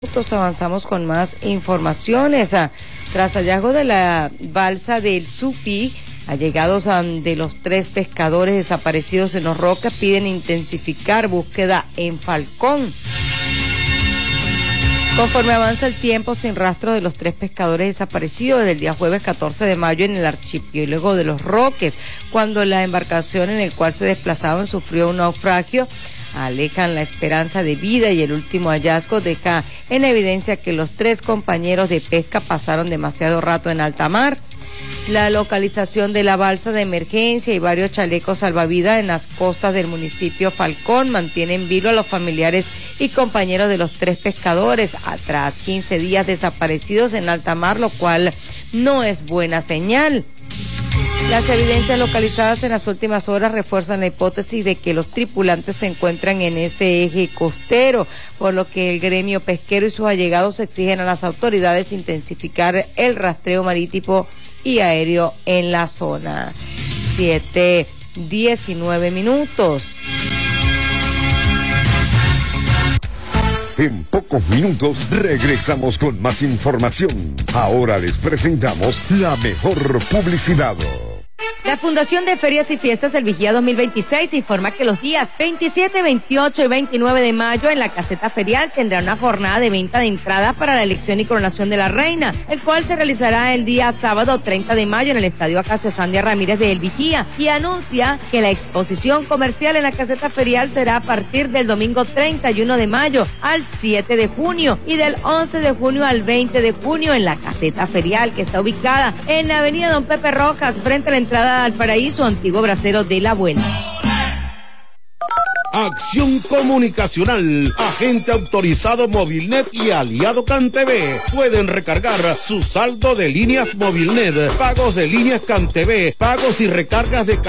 Avanzamos con más informaciones. Tras hallazgo de la balsa del Supi, allegados de los 3 pescadores desaparecidos en Los Roques piden intensificar búsqueda en Falcón. Conforme avanza el tiempo, sin rastro de los 3 pescadores desaparecidos desde el día jueves 14 de mayo en el archipiélago de Los Roques, cuando la embarcación en el cual se desplazaban sufrió un naufragio, alejan la esperanza de vida, y el último hallazgo deja en evidencia que los 3 compañeros de pesca pasaron demasiado rato en alta mar. La localización de la balsa de emergencia y varios chalecos salvavidas en las costas del municipio Falcón mantiene en vilo a los familiares y compañeros de los 3 pescadores, tras 15 días desaparecidos en alta mar, lo cual no es buena señal. Las evidencias localizadas en las últimas horas refuerzan la hipótesis de que los tripulantes se encuentran en ese eje costero, por lo que el gremio pesquero y sus allegados exigen a las autoridades intensificar el rastreo marítimo y aéreo en la zona. 7:19. En pocos minutos regresamos con más información. Ahora les presentamos la mejor publicidad. La Fundación de Ferias y Fiestas del Vigía 2026 informa que los días 27, 28 y 29 de mayo en la caseta ferial tendrá una jornada de venta de entradas para la elección y coronación de la reina, el cual se realizará el día sábado 30 de mayo en el Estadio Acacio Sandia Ramírez de El Vigía, y anuncia que la exposición comercial en la caseta ferial será a partir del domingo 31 de mayo al 7 de junio y del 11 de junio al 20 de junio en la caseta ferial, que está ubicada en la avenida Don Pepe Rojas, frente a la entrada al Paraíso, antiguo brasero de la abuela. Acción Comunicacional, agente autorizado Movilnet y aliado CanTV. Pueden recargar su saldo de líneas Movilnet, pagos de líneas CanTV, pagos y recargas de